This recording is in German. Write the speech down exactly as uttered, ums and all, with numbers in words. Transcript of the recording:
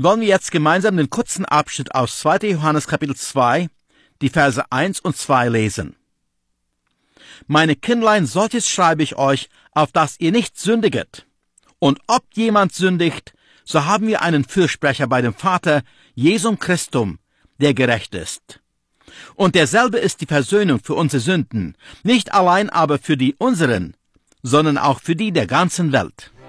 wollen wir jetzt gemeinsam den kurzen Abschnitt aus zweiter Johannes Kapitel zwei, die Verse eins und zwei lesen. Meine Kindlein, solches schreibe ich euch, auf dass ihr nicht sündiget. Und ob jemand sündigt, so haben wir einen Fürsprecher bei dem Vater, Jesum Christum, der gerecht ist. Und derselbe ist die Versöhnung für unsere Sünden, nicht allein aber für die unseren, sondern auch für die der ganzen Welt.